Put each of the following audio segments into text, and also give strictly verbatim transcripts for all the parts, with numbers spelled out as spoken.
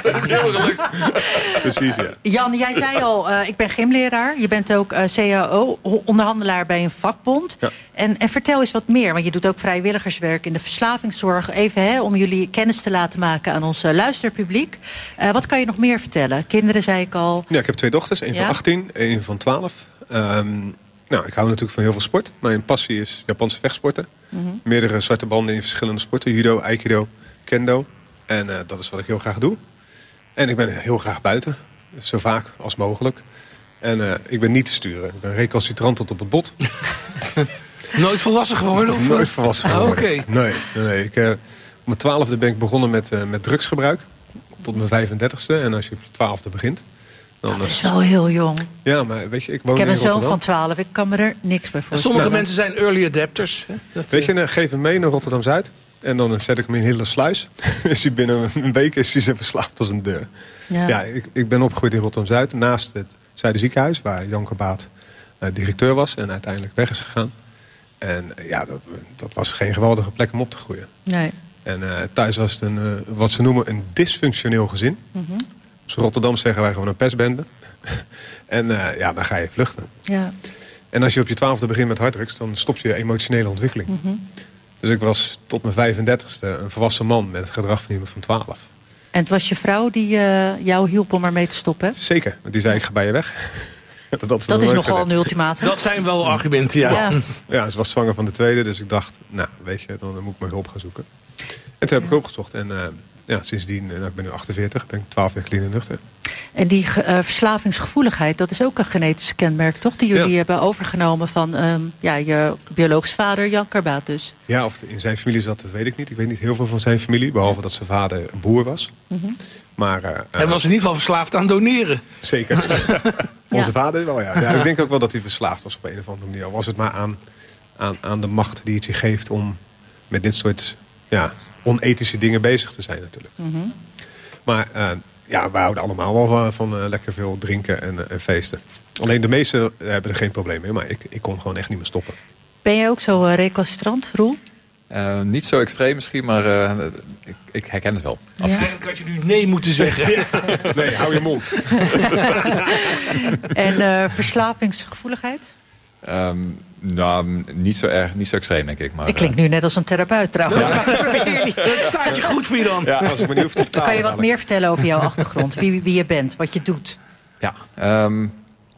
Dat is heel gelukt. Precies, ja. Jan, jij zei al, uh, ik ben gymleraar. Je bent ook uh, C A O-onderhandelaar bij een vakbond. Ja. En, en vertel eens wat meer, want je doet ook vrijwilligerswerk in de verslavingszorg. Even hè, om jullie kennis te laten maken aan ons uh, luisterpubliek. Uh, wat kan je nog meer vertellen? Kinderen, zei ik al. Ja, ik heb twee dochters. Een Ja? van achttien, een van twaalf. Um, nou, ik hou natuurlijk van heel veel sport. Mijn passie is Japanse vechtsporten. Mm-hmm. Meerdere zwarte banden in verschillende sporten. Judo, aikido, kendo. En uh, dat is wat ik heel graag doe. En ik ben heel graag buiten. Zo vaak als mogelijk. En uh, ik ben niet te sturen. Ik ben recalcitrant tot op het bot. Nooit volwassen geworden? Of? Nooit volwassen geworden. Oh, okay. Nee, nee, nee. Ik, uh, op mijn twaalfde ben ik begonnen met, uh, met drugsgebruik. Tot mijn vijfendertigste. En als je op je twaalfde begint... Dan, dat is wel heel jong. Ja, maar weet je, ik woon Ik heb in een zoon Rotterdam. van twaalf. Ik kan me er niks bij voorstellen. Sommige mensen zijn early adapters. Hè? Dat, weet je, dan geef hem mee naar Rotterdam-Zuid. En dan zet ik hem in hele sluis. Is hij binnen een week is hij zo verslaafd als een deur. Ja, ja ik, ik ben opgegroeid in Rotterdam-Zuid. Naast het Zuiderziekenhuis, waar Jan Karbaat uh, directeur was. En uiteindelijk weg is gegaan. En uh, ja, dat, dat was geen geweldige plek om op te groeien. Nee. En uh, thuis was het een, uh, wat ze noemen een dysfunctioneel gezin. Mm-hmm. Dus Rotterdam zeggen wij gewoon een pestbende. En uh, ja, dan ga je vluchten. Ja. En als je op je twaalfde begint met harddrugs, dan stop je emotionele ontwikkeling. Mm-hmm. Dus ik was tot mijn vijfendertigste een volwassen man met het gedrag van iemand van twaalf. En het was je vrouw die uh, jou hielp om ermee te stoppen? Hè? Zeker, want die zei ik ga bij je weg. dat dat, dat is nogal een ultimatum. Dat zijn wel argumenten, ja. ja. Ja, ze was zwanger van de tweede, dus ik dacht, nou weet je, dan moet ik mijn hulp gaan zoeken. En toen heb ik hulp gezocht en... Uh, Ja, sindsdien, nou, ik ben nu achtenveertig, ben ik twaalf jaar clean en nuchter. En die uh, verslavingsgevoeligheid, dat is ook een genetisch kenmerk, toch? Die jullie ja. hebben overgenomen van um, ja, je biologisch vader, Jan Karbaat dus. Ja, of in zijn familie zat, dat weet ik niet. Ik weet niet heel veel van zijn familie, behalve dat zijn vader een boer was. Mm-hmm. Maar, uh, hij was in ieder geval verslaafd aan doneren. Zeker. Onze ja. vader wel, ja. ja. Ik denk ook wel dat hij verslaafd was op een of andere manier. Al was het maar aan, aan, aan de macht die het je geeft om met dit soort... Ja, onethische dingen bezig te zijn natuurlijk. Mm-hmm. Maar uh, ja, we houden allemaal wel van, van uh, lekker veel drinken en, uh, en feesten. Alleen de meesten hebben er geen probleem mee, maar ik, ik kon gewoon echt niet meer stoppen. Ben je ook zo uh, recalcitrant, Roel? Uh, niet zo extreem misschien, maar uh, ik, ik herken het wel. Ja. Eigenlijk had je nu nee moeten zeggen. Ja. Nee, hou je mond. En uh, verslavingsgevoeligheid? Um, nou, niet zo erg, niet zo extreem, denk ik. Maar, ik klink nu net als een therapeut trouwens. Ja. Dat staat je goed voor je dan. Ja, als ik me niet hoef te dan kan je wat meer vertellen over jouw achtergrond. Wie, wie je bent, wat je doet. Ja, um,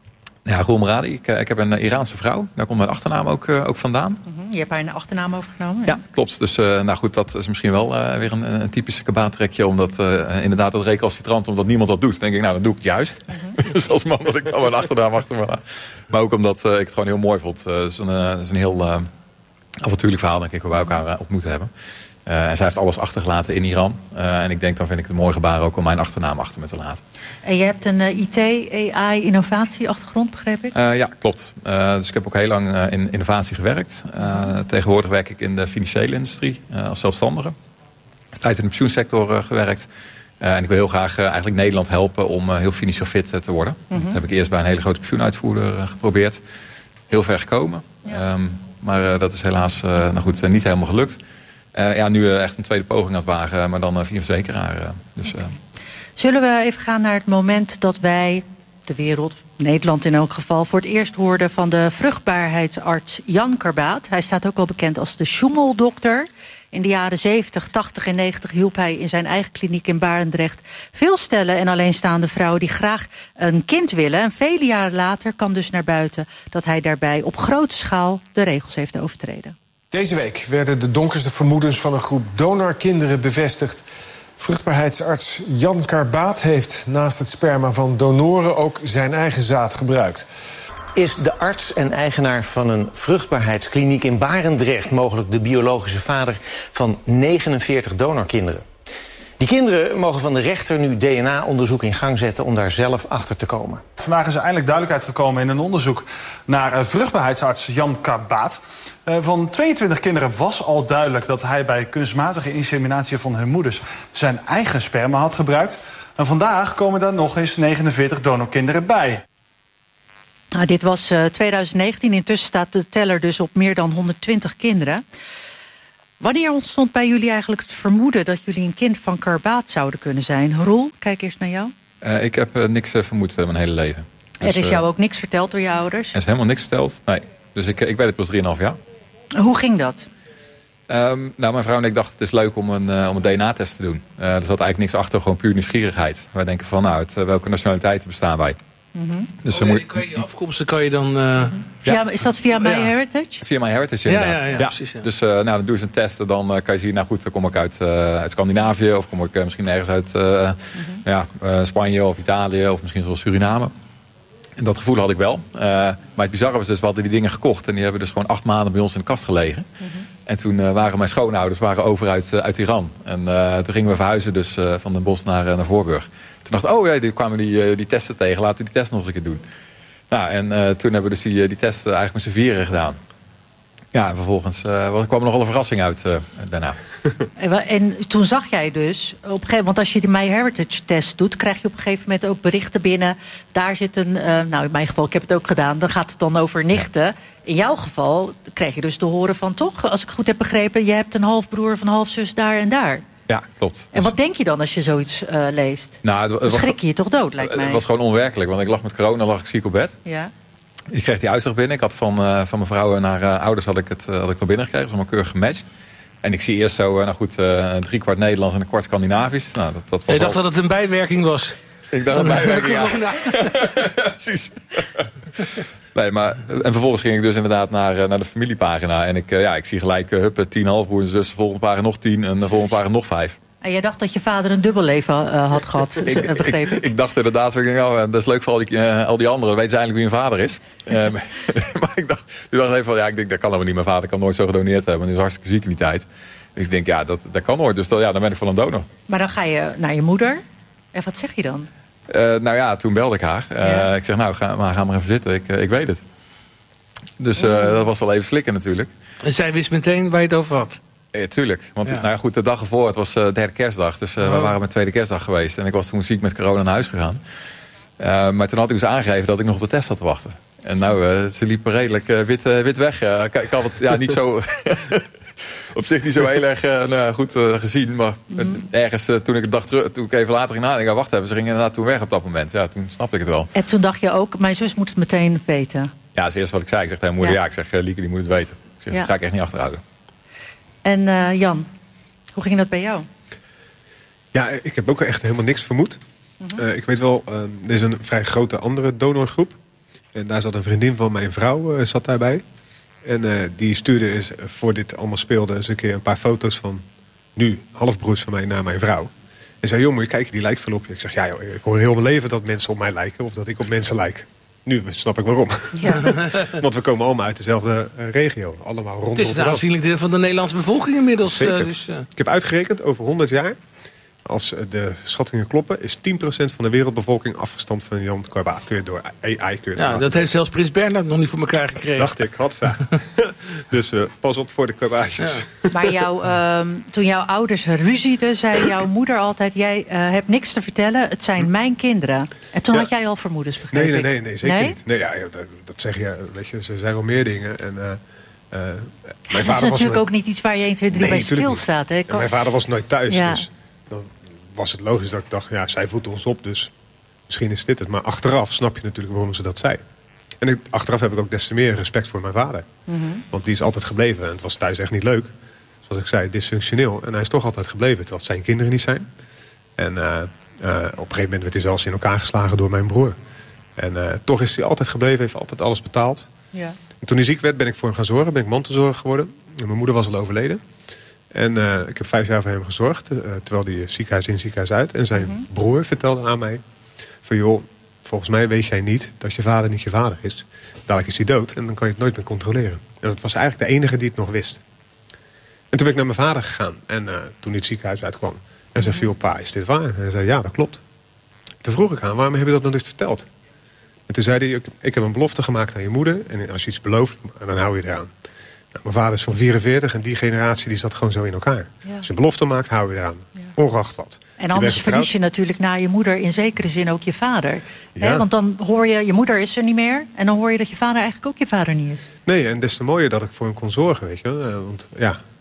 ja Roel Meradi. Ik, ik heb een Iraanse vrouw. Daar komt mijn achternaam ook, uh, ook vandaan. Mm-hmm. Je hebt haar een achternaam overgenomen. Ja, ja klopt. Dus uh, nou goed, dat is misschien wel uh, weer een, een typische kabaattrekje. Omdat uh, inderdaad dat recalcitrant, omdat niemand dat doet. denk ik, nou dan doe ik het juist. Mm-hmm. Dus als man dat ik dan mijn achternaam achter me. Maar ook omdat uh, ik het gewoon heel mooi vond. Het uh, is, uh, is een heel uh, avontuurlijk verhaal, denk ik, waar wij elkaar uh, ontmoet hebben. Uh, en zij heeft alles achtergelaten in Iran. Uh, en ik denk, dan vind ik het een mooi gebaar ook om mijn achternaam achter me te laten. En je hebt een uh, I T, A I, innovatie-achtergrond, begreep ik? Uh, ja, klopt. Uh, dus ik heb ook heel lang uh, in innovatie gewerkt. Uh, tegenwoordig werk ik in de financiële industrie uh, als zelfstandige. Ik heb tijd in de pensioensector uh, gewerkt. Uh, en ik wil heel graag uh, eigenlijk Nederland helpen om uh, heel financieel fit uh, te worden. Mm-hmm. Dat heb ik eerst bij een hele grote pensioenuitvoerder uh, geprobeerd. Heel ver gekomen. Ja. Um, maar uh, dat is helaas uh, nou goed, uh, niet helemaal gelukt. Uh, ja, nu uh, echt een tweede poging aan het wagen, maar dan uh, via een verzekeraar. Uh, dus, uh... Zullen we even gaan naar het moment dat wij, de wereld, Nederland in elk geval, voor het eerst hoorden van de vruchtbaarheidsarts Jan Karbaat. Hij staat ook wel bekend als de Sjoemeldokter. In de jaren zeventig, tachtig en negentig hielp hij in zijn eigen kliniek in Barendrecht veel stellen en alleenstaande vrouwen die graag een kind willen. En vele jaren later kwam dus naar buiten dat hij daarbij op grote schaal de regels heeft overtreden. Deze week werden de donkerste vermoedens van een groep donorkinderen bevestigd. Vruchtbaarheidsarts Jan Karbaat heeft naast het sperma van donoren ook zijn eigen zaad gebruikt. Is de arts en eigenaar van een vruchtbaarheidskliniek in Barendrecht mogelijk de biologische vader van negenenveertig donorkinderen? Die kinderen mogen van de rechter nu D N A-onderzoek in gang zetten om daar zelf achter te komen. Vandaag is er eindelijk duidelijkheid gekomen in een onderzoek naar vruchtbaarheidsarts Jan Karbaat. Van tweeëntwintig kinderen was al duidelijk dat hij bij kunstmatige inseminatie van hun moeders zijn eigen sperma had gebruikt. En vandaag komen daar nog eens negenenveertig donorkinderen bij. Nou, dit was uh, twintig negentien. Intussen staat de teller dus op meer dan honderdtwintig kinderen. Wanneer ontstond bij jullie eigenlijk het vermoeden dat jullie een kind van Karbaat zouden kunnen zijn? Roel, kijk eerst naar jou. Uh, ik heb uh, niks uh, vermoed uh, mijn hele leven. Dus, er is jou uh, ook niks verteld door je ouders? Er is helemaal niks verteld, nee. Dus ik, ik weet het pas drieënhalf jaar. Hoe ging dat? Um, nou, mijn vrouw en ik dachten het is leuk om een, uh, om een D N A-test te doen. Uh, er zat eigenlijk niks achter, gewoon puur nieuwsgierigheid. Wij denken van, nou, uit uh, welke nationaliteiten bestaan wij? Mm-hmm. Dus oh, uh, ja, kan je, je afkomsten kan je dan... Uh... Via, ja. Is dat via MyHeritage? Ja. Via MyHeritage, inderdaad. Ja, ja, ja, ja. precies. Ja. Dus uh, nou, dan doe je een test en dan uh, kan je zien, nou goed, dan kom ik uit, uh, uit Scandinavië... of kom ik uh, misschien ergens uit uh, mm-hmm. ja, uh, Spanje of Italië of misschien zoals Suriname. En dat gevoel had ik wel. Uh, maar het bizarre was dus, we hadden die dingen gekocht... en die hebben dus gewoon acht maanden bij ons in de kast gelegen. Mm-hmm. En toen uh, waren mijn schoonouders waren over uit, uh, uit Iran. En uh, toen gingen we verhuizen dus uh, van Den Bosch naar, uh, naar Voorburg. Toen dacht ik, oh ja, die kwamen die, uh, die testen tegen. Laten we die test nog eens een keer doen. Nou, en uh, toen hebben we dus die, die test uh, eigenlijk met z'n vieren gedaan. Ja, en vervolgens uh, kwam er nogal een verrassing uit uh, daarna. En toen zag jij dus, op een gegeven moment als je de MyHeritage-test doet... krijg je op een gegeven moment ook berichten binnen. Daar zit een, uh, nou in mijn geval, ik heb het ook gedaan... dan gaat het dan over nichten. Ja. In jouw geval kreeg je dus te horen van toch, als ik goed heb begrepen... je hebt een halfbroer of een halfzus daar en daar. Ja, klopt. En wat denk je dan als je zoiets uh, leest? Nou, het, het was, schrik je je toch dood, lijkt mij. Het was gewoon onwerkelijk, want ik lag met corona, lag ik ziek op bed. Ja. Ik kreeg die uitslag binnen. Ik had van, uh, van mijn vrouw naar uh, ouders had ik het uh, had ik naar binnen gekregen. Dus allemaal keurig gematcht. En ik zie eerst zo, uh, nou goed, uh, drie kwart Nederlands en een kwart Scandinavisch. Nou, dat, dat was je dacht al... dat het een bijwerking was? Ik dacht een bijwerking, ja. Precies. Nee, maar, en vervolgens ging ik dus inderdaad naar, uh, naar de familiepagina. En ik, uh, ja, ik zie gelijk, uh, huppen, tien halfbroers en zussen. De volgende pagina nog tien en de volgende pagina nog vijf. En jij dacht dat je vader een dubbelleven uh, had gehad, ik, begreep ik. Ik, ik dacht inderdaad, ik denk, oh, dat is leuk voor al die, uh, al die anderen. Dan weten ze eigenlijk wie hun vader is. uh, maar ik dacht, ik dacht even van, ja, ik denk, dat kan helemaal niet. Mijn vader kan nooit zo gedoneerd hebben. Hij is hartstikke ziek in die tijd. Dus ik denk, ja, dat, dat kan nooit. Dus dat, ja, dan ben ik van een donor. Maar dan ga je naar je moeder. En wat zeg je dan? Uh, nou ja, toen belde ik haar. Uh, ja. Ik zeg, nou, ga maar, ga maar even zitten. Ik, uh, ik weet het. Dus uh, oh. dat was al even slikken natuurlijk. En zij wist meteen waar je het over had? Ja, tuurlijk. Want ja. nou ja, goed, de dag ervoor, het was uh, derde kerstdag. Dus uh, oh. we waren met tweede kerstdag geweest. En ik was toen ziek met corona naar huis gegaan. Uh, maar toen had ik dus aangegeven dat ik nog op de test had te wachten. En nou, uh, ze liepen redelijk uh, wit, uh, wit weg. Uh, ik, ik had het ja, niet zo... op zich niet zo heel erg uh, nou, goed uh, gezien. Maar mm. ergens uh, toen ik de dag terug, toen ik even later ging nadenken, wacht even, ze gingen inderdaad toen weg op dat moment. Ja, toen snapte ik het wel. En toen dacht je ook, mijn zus moet het meteen weten. Ja, dat is eerst wat ik zei. Ik zeg tegen moeder, ja, ja ik zeg, uh, Lieke, die moet het weten. Ik zeg, ja. dat ga ik echt niet achterhouden. En uh, Jan, hoe ging dat bij jou? Ja, ik heb ook echt helemaal niks vermoed. Mm-hmm. Uh, ik weet wel, uh, er is een vrij grote andere donorgroep. En daar zat een vriendin van mijn vrouw, uh, zat daarbij. En uh, die stuurde eens, uh, voor dit allemaal speelde, eens een keer een paar foto's van nu halfbroers van mij naar mijn vrouw. En zei, joh, moet je kijken, die lijkt veel op je. Ik zeg, ja joh, ik hoor heel mijn leven dat mensen op mij lijken of dat ik op mensen lijk. Nu snap ik waarom. Ja. Want we komen allemaal uit dezelfde uh, regio. Allemaal rond Het is een aanzienlijk deel van de Nederlandse bevolking inmiddels. Zeker. Uh, dus, uh... Ik heb uitgerekend, over honderd jaar, als de schattingen kloppen, is tien procent van de wereldbevolking afgestamd van Jan Karbaat. Kun je door A I kun je ja, dat heeft zelfs Prins Bernhard nog niet voor elkaar gekregen. Dacht ik, had ze. Dus uh, pas op voor de Karbaatjes. Ja. Maar jou, um, toen jouw ouders ruzieden, zei jouw moeder altijd, jij uh, hebt niks te vertellen, het zijn hm. mijn kinderen. En toen ja. had jij al vermoedens, begrepen? Nee, nee, nee, nee, zeker nee? niet. Nee, ja, dat, dat zeg je, weet je, ze zijn wel meer dingen. En, uh, uh, mijn dat vader is natuurlijk was ook niet iets waar je één, twee, drie nee, bij stilstaat. Hè? Kan... Mijn vader was nooit thuis, ja. dus dan was het logisch dat ik dacht, ja, zij voedt ons op, dus misschien is dit het. Maar achteraf snap je natuurlijk waarom ze dat zei. En ik, achteraf heb ik ook des te meer respect voor mijn vader. Mm-hmm. Want die is altijd gebleven. En het was thuis echt niet leuk. Zoals ik zei, dysfunctioneel. En hij is toch altijd gebleven, terwijl het zijn kinderen niet zijn. En uh, uh, op een gegeven moment werd hij zelfs in elkaar geslagen door mijn broer. En uh, toch is hij altijd gebleven, heeft altijd alles betaald. Ja. En toen hij ziek werd, ben ik voor hem gaan zorgen. Ben ik mantelzorger geworden. En mijn moeder was al overleden. En uh, ik heb vijf jaar voor hem gezorgd. Uh, terwijl hij ziekenhuis in, ziekenhuis uit. En zijn mm-hmm. broer vertelde aan mij van, joh, volgens mij weet jij niet dat je vader niet je vader is. Dadelijk is hij dood en dan kan je het nooit meer controleren. En dat was eigenlijk de enige die het nog wist. En toen ben ik naar mijn vader gegaan. En uh, toen hij het ziekenhuis uitkwam. En zei, joh, pa, is dit waar? En hij zei, ja, dat klopt. Toen vroeg ik aan, waarom heb je dat nog niet verteld? En toen zei hij, ik heb een belofte gemaakt aan je moeder. En als je iets belooft, dan hou je eraan. Nou, mijn vader is van vierenveertig en die generatie die zat gewoon zo in elkaar. Ja. Als je een belofte maakt, hou je eraan. Ja. Ongeacht wat. En anders verlies je natuurlijk na je moeder in zekere zin ook je vader. Ja. He, want dan hoor je, je moeder is er niet meer. En dan hoor je dat je vader eigenlijk ook je vader niet is. Nee, en des te mooier dat ik voor hem kon zorgen, weet je. Want ja,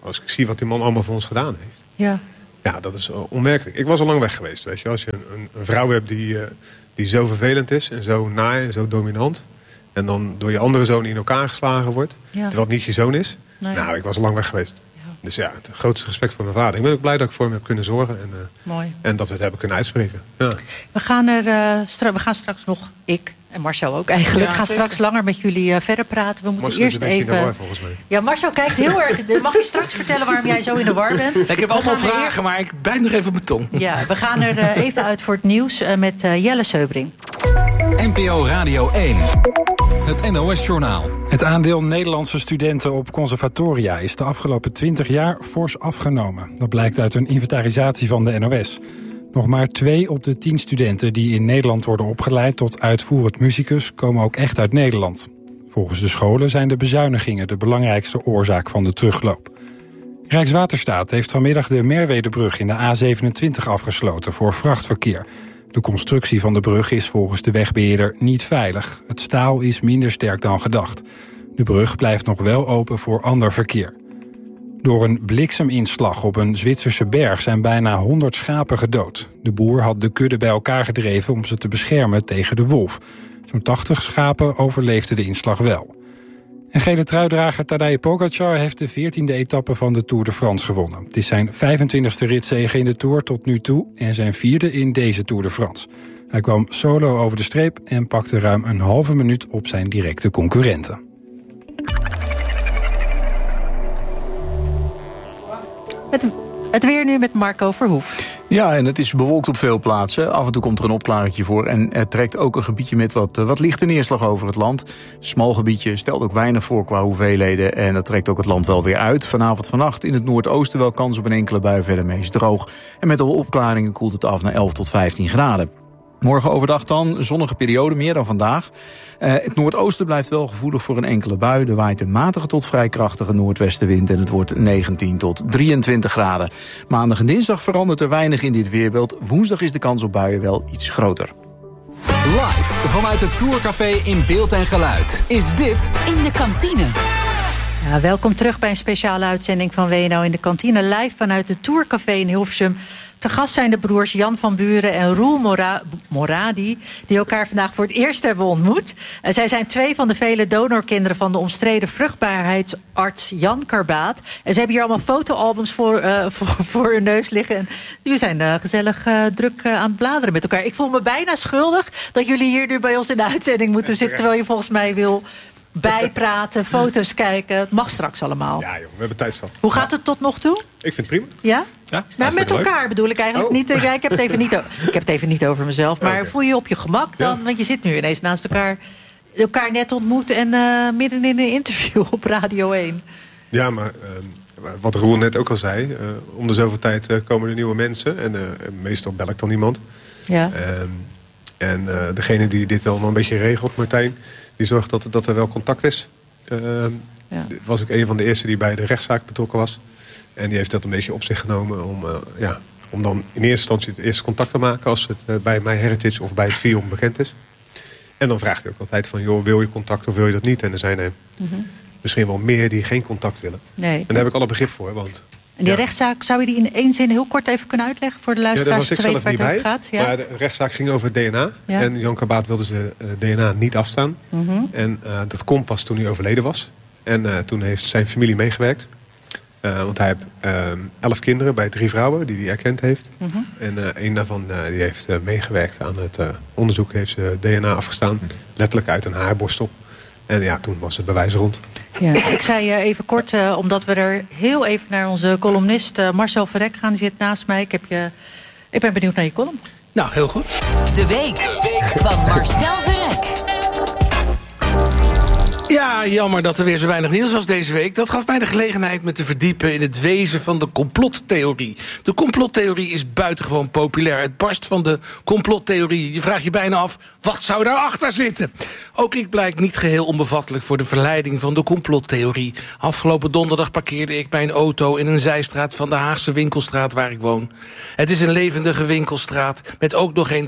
als ik zie wat die man allemaal voor ons gedaan heeft. Ja. Ja, dat is onmerkelijk. Ik was al lang weg geweest, weet je. Als je een, een vrouw hebt die, uh, die zo vervelend is en zo naai en zo dominant, en dan door je andere zoon in elkaar geslagen wordt, ja. terwijl het niet je zoon is. Nee. Nou, ik was al lang weg geweest. Ja. Dus ja, het grootste respect voor mijn vader. Ik ben ook blij dat ik voor hem heb kunnen zorgen en, uh, Mooi. en dat we het hebben kunnen uitspreken. Ja. We, gaan er, uh, stra- we gaan straks nog, ik en Marcel ook eigenlijk, ja, gaan zeker. straks langer met jullie uh, verder praten. We moeten Marcel eerst even. In de war, volgens mij. Ja, Marcel kijkt heel erg. Mag je straks vertellen waarom jij zo in de war bent? Ik heb we allemaal vragen, eerst... maar ik bijt nog even op mijn tong. Ja, we gaan er uh, even uit voor het nieuws uh, met uh, Jelle Seubring. N P O Radio één. Het N O S-journaal. Het aandeel Nederlandse studenten op conservatoria is de afgelopen twintig jaar fors afgenomen. Dat blijkt uit een inventarisatie van de N O S. Nog maar twee op de tien studenten die in Nederland worden opgeleid tot uitvoerend muzikus komen ook echt uit Nederland. Volgens de scholen zijn de bezuinigingen de belangrijkste oorzaak van de terugloop. Rijkswaterstaat heeft vanmiddag de Merwedebrug in de A zevenentwintig afgesloten voor vrachtverkeer. De constructie van de brug is volgens de wegbeheerder niet veilig. Het staal is minder sterk dan gedacht. De brug blijft nog wel open voor ander verkeer. Door een blikseminslag op een Zwitserse berg zijn bijna honderd schapen gedood. De boer had de kudde bij elkaar gedreven om ze te beschermen tegen de wolf. Zo'n tachtig schapen overleefden de inslag wel. En gele truidrager Tadej Pogacar heeft de veertiende etappe van de Tour de France gewonnen. Het is zijn vijfentwintigste ritzege in de Tour tot nu toe en zijn vierde in deze Tour de France. Hij kwam solo over de streep en pakte ruim een halve minuut op zijn directe concurrenten. Het, het weer nu met Marco Verhoef. Ja, en het is bewolkt op veel plaatsen. Af en toe komt er een opklaringje voor. En het trekt ook een gebiedje met wat, wat lichte neerslag over het land. Smal gebiedje, stelt ook weinig voor qua hoeveelheden. En dat trekt ook het land wel weer uit. Vanavond, vannacht in het noordoosten wel kans op een enkele bui, verder meest droog. En met de opklaringen koelt het af naar elf tot vijftien graden. Morgen overdag dan, zonnige periode, meer dan vandaag. Uh, het noordoosten blijft wel gevoelig voor een enkele bui. Er waait een matige tot vrij krachtige noordwestenwind en het wordt negentien tot drieëntwintig graden. Maandag en dinsdag verandert er weinig in dit weerbeeld. Woensdag is de kans op buien wel iets groter. Live vanuit het Tourcafé in beeld en geluid is dit In de Kantine. Ja, welkom terug bij een speciale uitzending van W N O in de Kantine. Live vanuit het Tourcafé in Hilversum. Te gast zijn de broers Jan van Buren en Roel Mora- Moradi... die elkaar vandaag voor het eerst hebben ontmoet. Uh, zij zijn twee van de vele donorkinderen van de omstreden vruchtbaarheidsarts Jan Karbaat. En ze hebben hier allemaal fotoalbums voor, uh, voor, voor hun neus liggen. En jullie zijn uh, gezellig uh, druk uh, aan het bladeren met elkaar. Ik voel me bijna schuldig dat jullie hier nu bij ons in de uitzending moeten zitten... terwijl je volgens mij wil... bijpraten, foto's kijken. Het mag straks allemaal. Ja, joh, we hebben tijd zat. Hoe gaat het tot nog toe? Ik vind het prima. Ja? Ja, nou, met elkaar leuk. bedoel ik eigenlijk oh. niet. Ja, ik, heb het even niet ik heb het even niet over mezelf. Maar okay. Voel je op je gemak dan? Ja. Want je zit nu ineens naast elkaar. Elkaar net ontmoet en uh, midden in een interview op Radio één. Ja, maar uh, wat Roel net ook al zei. Uh, om de zoveel tijd uh, komen er nieuwe mensen. En uh, meestal bel ik dan iemand. Ja. Uh, en uh, degene die dit allemaal een beetje regelt, Martijn... die zorgt dat, dat er wel contact is. Uh, ja. Was ik een van de eerste die bij de rechtszaak betrokken was. En die heeft dat een beetje op zich genomen om, uh, ja, om dan in eerste instantie het eerste contact te maken... als het uh, bij MyHeritage of bij het V I O M bekend is. En dan vraagt hij ook altijd van, joh, wil je contact of wil je dat niet? En er zijn er mm-hmm. misschien wel meer die geen contact willen. Nee. En daar heb ik alle begrip voor, want... En die ja. rechtszaak, zou je die in één zin heel kort even kunnen uitleggen... voor de luisteraars ja, te weten waar het over gaat? Ja. Maar de rechtszaak ging over het D N A. Ja. En Jan Karbaat wilde zijn uh, D N A niet afstaan. Mm-hmm. En uh, dat kon pas toen hij overleden was. En uh, toen heeft zijn familie meegewerkt. Uh, want hij heeft uh, elf kinderen bij drie vrouwen die hij erkend heeft. Mm-hmm. En uh, een daarvan uh, die heeft uh, meegewerkt aan het uh, onderzoek. Heeft ze D N A afgestaan. Mm-hmm. Letterlijk uit een haarborstel. En ja, toen was het bewijs rond. Ja, ik zei uh, even kort, uh, omdat we er heel even naar onze columnist uh, Marcel Verrek gaan. Die zit naast mij. Ik, heb je, ik ben benieuwd naar je column. Nou, heel goed. De week, De week. van Marcel Verrek. Ja, jammer dat er weer zo weinig nieuws was deze week. Dat gaf mij de gelegenheid me te verdiepen in het wezen van de complottheorie. De complottheorie is buitengewoon populair. Het barst van de complottheorie. Je vraagt je bijna af, wat zou daarachter zitten? Ook ik blijk niet geheel onbevattelijk voor de verleiding van de complottheorie. Afgelopen donderdag parkeerde ik mijn auto in een zijstraat van de Haagse winkelstraat waar ik woon. Het is een levendige winkelstraat met ook nog eens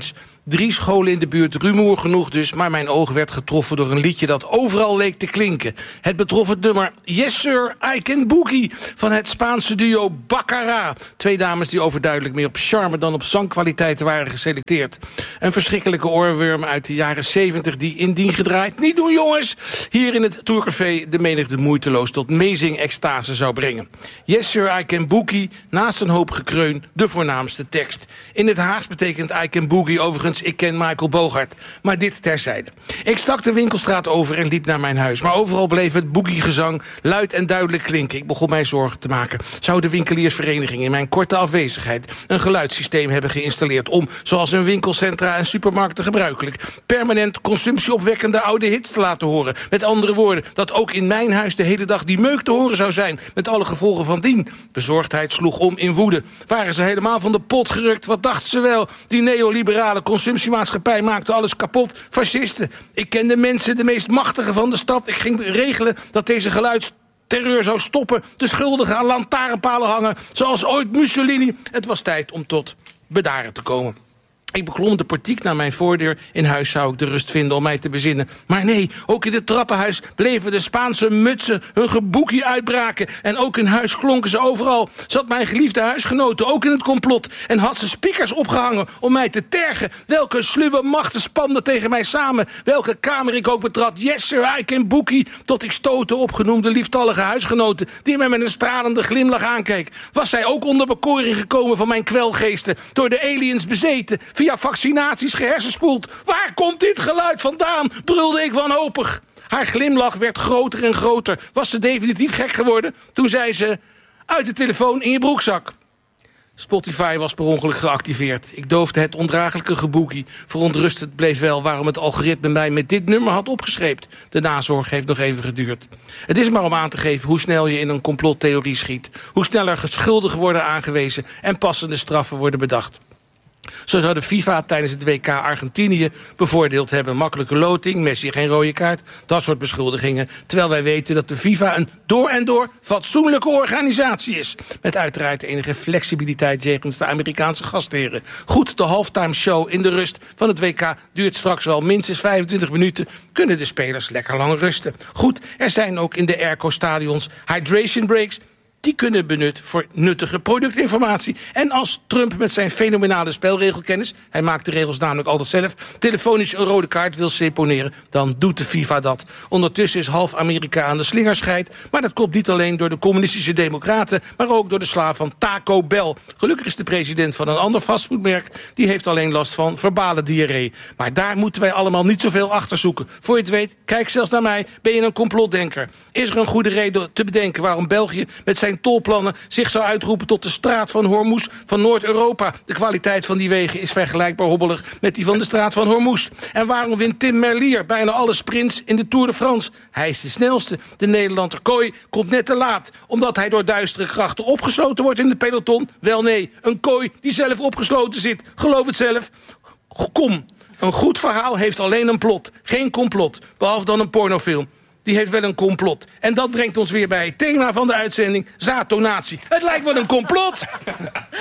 Drie scholen in de buurt, rumoer genoeg dus, maar mijn oog werd getroffen door een liedje dat overal leek te klinken. Het betrof het nummer Yes Sir, I Can Boogie van het Spaanse duo Baccara. Twee dames die overduidelijk meer op charme dan op zangkwaliteiten waren geselecteerd. Een verschrikkelijke oorworm uit de jaren zeventig die indien gedraaid, niet doen jongens, hier in het Tourcafé de menigte moeiteloos tot mezing extase zou brengen. Yes Sir, I Can Boogie, naast een hoop gekreun, de voornaamste tekst. In het Haags betekent I Can Boogie overigens ik ken Michael Bogart, maar dit terzijde. Ik stak de winkelstraat over en liep naar mijn huis. Maar overal bleef het boogiegezang luid en duidelijk klinken. Ik begon mij zorgen te maken. Zou de winkeliersvereniging in mijn korte afwezigheid een geluidssysteem hebben geïnstalleerd om, zoals in winkelcentra en supermarkten gebruikelijk, permanent consumptieopwekkende oude hits te laten horen? Met andere woorden, dat ook in mijn huis de hele dag die meuk te horen zou zijn, met alle gevolgen van dien. Bezorgdheid sloeg om in woede. Waren ze helemaal van de pot gerukt? Wat dachten ze wel? Die neoliberale consumptiemaatschappij maakte alles kapot. Fascisten. Ik kende mensen, de meest machtige van de stad. Ik ging regelen dat deze geluidsterreur zou stoppen. De schuldigen aan lantaarnpalen hangen, zoals ooit Mussolini. Het was tijd om tot bedaren te komen. Ik beklom de portiek naar mijn voordeur. In huis zou ik de rust vinden om mij te bezinnen. Maar nee, ook in het trappenhuis bleven de Spaanse mutsen hun geboekie uitbraken. En ook in huis klonken ze overal. Zat mijn geliefde huisgenote ook in het complot. En had ze speakers opgehangen om mij te tergen. Welke sluwe machten spanden tegen mij samen. Welke kamer ik ook betrad. Yes sir, I can bookie. Tot ik stootte op genoemde lieftallige huisgenoten die mij met een stralende glimlach aankeek. Was zij ook onder bekoring gekomen van mijn kwelgeesten. Door de aliens bezeten. Via vaccinaties gehersenspoeld. Waar komt dit geluid vandaan? Brulde ik wanhopig. Haar glimlach werd groter en groter. Was ze definitief gek geworden? Toen zei ze, uit de telefoon in je broekzak. Spotify was per ongeluk geactiveerd. Ik doofde het ondraaglijke geboekie. Verontrustend bleef wel waarom het algoritme mij met dit nummer had opgescheept. De nazorg heeft nog even geduurd. Het is maar om aan te geven hoe snel je in een complottheorie schiet. Hoe sneller schuldigen worden aangewezen en passende straffen worden bedacht. Zo zou de FIFA tijdens het W K Argentinië bevoordeeld hebben. Makkelijke loting, Messi geen rode kaart, dat soort beschuldigingen. Terwijl wij weten dat de FIFA een door en door fatsoenlijke organisatie is. Met uiteraard enige flexibiliteit jegens de Amerikaanse gastheren. Goed, de halftime show in de rust van het W K duurt straks wel minstens vijfentwintig minuten. Kunnen de spelers lekker lang rusten. Goed, er zijn ook in de airco-stadions hydration breaks. Die kunnen benut voor nuttige productinformatie. En als Trump met zijn fenomenale spelregelkennis, hij maakt de regels namelijk altijd zelf, telefonisch een rode kaart wil seponeren, dan doet de FIFA dat. Ondertussen is half Amerika aan de slingerscheid, maar dat komt niet alleen door de communistische democraten, maar ook door de slaaf van Taco Bell. Gelukkig is de president van een ander fastfoodmerk, die heeft alleen last van verbale diarree. Maar daar moeten wij allemaal niet zoveel achter zoeken. Voor je het weet, kijk zelfs naar mij, ben je een complotdenker. Is er een goede reden te bedenken waarom België met zijn tolplannen zich zou uitroepen tot de straat van Hormuz van Noord-Europa? De kwaliteit van die wegen is vergelijkbaar hobbelig met die van de straat van Hormuz. En waarom wint Tim Merlier bijna alle sprints in de Tour de France? Hij is de snelste. De Nederlander Kooi komt net te laat, omdat hij door duistere krachten opgesloten wordt in het peloton. Wel nee, een Kooi die zelf opgesloten zit. Geloof het zelf. Kom, een goed verhaal heeft alleen een plot, geen complot, behalve dan een pornofilm. Die heeft wel een complot. En dat brengt ons weer bij het thema van de uitzending, zaaddonatie. Het lijkt wel een complot!